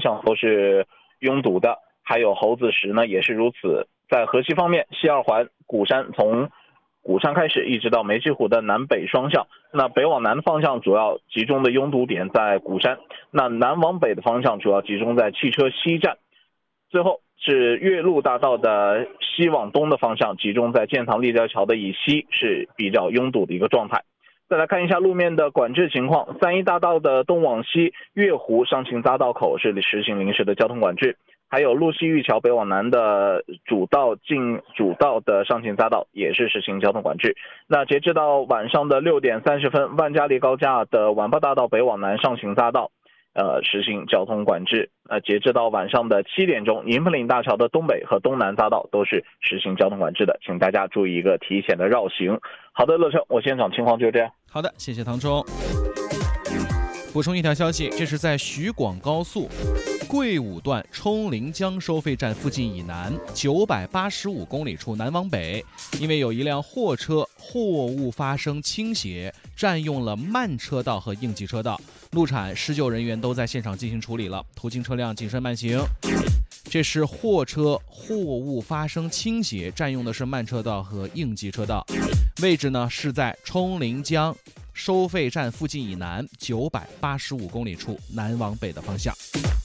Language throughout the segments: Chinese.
向都是拥堵的，还有猴子石呢也是如此。在河西方面，西二环鼓山从鼓山开始一直到煤气湖的南北双向，那北往南的方向主要集中的拥堵点在鼓山，那南往北的方向主要集中在汽车西站。最后是岳麓大道的西往东的方向，集中在建塘立交桥的以西是比较拥堵的一个状态。再来看一下路面的管制情况，三一大道的东往西月湖上秦匝道口是实行临时的交通管制，还有路西玉桥北往南的主道的上秦匝道也是实行交通管制。那截至到晚上的6点30分，万家里高架的晚报大道北往南上秦匝道实行交通管制。截至到晚上的7点钟，银福岭大桥的东北和东南匝道都是实行交通管制的，请大家注意一个提前的绕行。好的，乐成，我现场情况就这样。 好的，谢谢唐忠。补充一条消息，这是在徐广高速桂武段冲临江收费站附近以南985公里处南往北，因为有一辆货车货物发生倾斜，占用了慢车道和应急车道，路产施救人员都在现场进行处理了，途经车辆谨慎慢行。这是货车货物发生倾斜，占用的是慢车道和应急车道，位置呢是在冲临江收费站附近以南985公里处南往北的方向。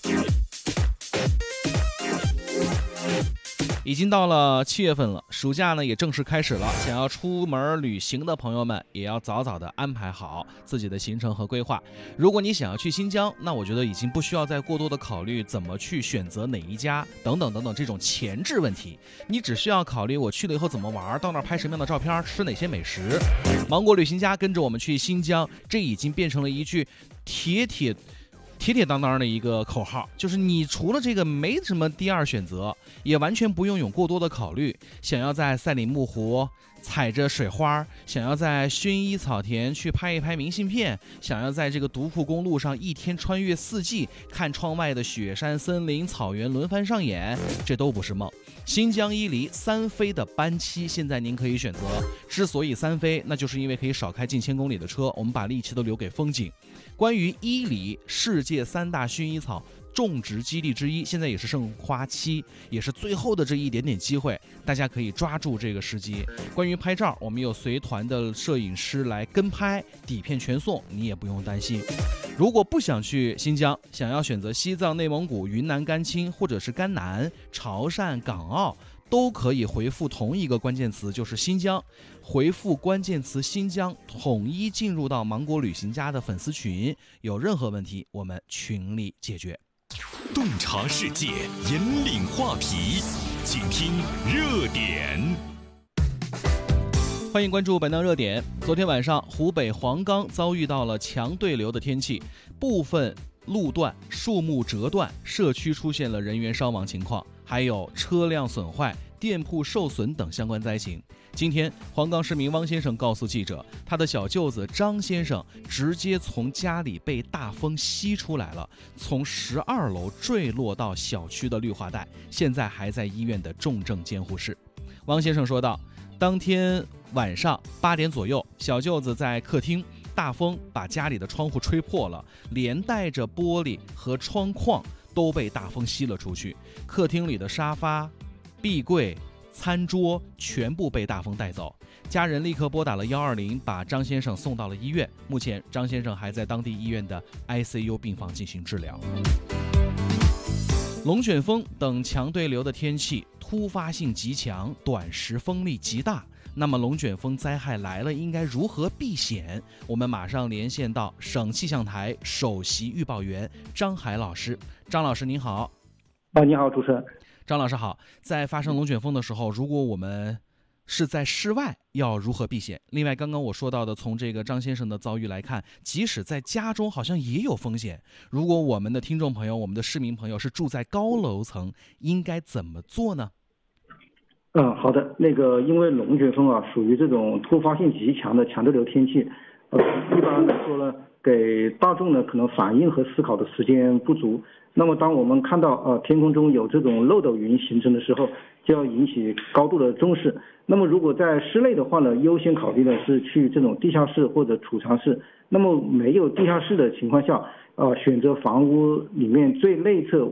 已经到了7月份了，暑假呢也正式开始了，想要出门旅行的朋友们也要早早的安排好自己的行程和规划。如果你想要去新疆，那我觉得已经不需要再过多的考虑怎么去选择哪一家等等等等这种前置问题，你只需要考虑我去了以后怎么玩，到那儿拍什么样的照片，吃哪些美食。芒果旅行家跟着我们去新疆，这已经变成了一句铁当当的一个口号，就是你除了这个没什么第二选择，也完全不用有过多的考虑。想要在赛里木湖踩着水花，想要在薰衣草田去拍一拍明信片，想要在这个独库公路上一天穿越4季，看窗外的雪山、森林、草原轮番上演，这都不是梦。新疆伊犁3飞的班期现在您可以选择，之所以3飞，那就是因为可以少开近1000公里的车，我们把力气都留给风景。关于伊犁，世界3大薰衣草种植基地之一，现在也是盛花期，也是最后的这一点点机会，大家可以抓住这个时机。关于拍照，我们有随团的摄影师来跟拍，底片全送，你也不用担心。如果不想去新疆，想要选择西藏、内蒙古、云南甘青，或者是甘南、潮汕、港澳，都可以回复同一个关键词，就是新疆。回复关键词新疆，统一进入到芒果旅行家的粉丝群，有任何问题我们群里解决。 洞察世界，引领话题，请听热点。 欢迎关注本档热点。昨天晚上，湖北黄冈遭遇到了强对流的天气，部分路段树木折断，社区出现了人员伤亡情况，还有车辆损坏、店铺受损等相关灾情。今天，黄冈市民汪先生告诉记者，他的小舅子张先生直接从家里被大风吸出来了，从12楼坠落到小区的绿化带，现在还在医院的重症监护室。汪先生说道，当天晚上8点左右，小舅子在客厅，大风把家里的窗户吹破了，连带着玻璃和窗框都被大风吸了出去，客厅里的沙发、壁柜、餐桌全部被大风带走，家人立刻拨打了120，把张先生送到了医院。目前张先生还在当地医院的 ICU 病房进行治疗。龙卷风等强对流的天气突发性极强，短时风力极大，那么龙卷风灾害来了应该如何避险？我们马上连线到省气象台首席预报员张海老师。张老师您好。 你好，主持人。 张老师好，在发生龙卷风的时候，如果我们是在室外，要如何避险？另外，刚刚我说到的，从这个张先生的遭遇来看，即使在家中好像也有风险。如果我们的听众朋友、我们的市民朋友是住在高楼层，应该怎么做呢？ 好的，因为龙卷风属于这种突发性极强的强对流天气，一般来说呢，给大众呢可能反应和思考的时间不足。那么当我们看到天空中有这种漏斗云形成的时候，就要引起高度的重视。那么如果在室内的话呢，优先考虑的是去这种地下室或者储藏室。那么没有地下室的情况下，选择房屋里面最内侧